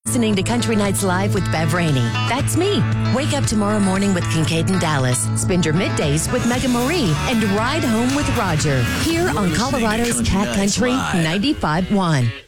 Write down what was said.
Listening to Country Nights Live with Bev Rainey. That's me. Wake up tomorrow morning with Kincaid and Dallas. Spend your middays with Megan Marie and ride home with Roger. Here on Colorado's Cat Country 95.1.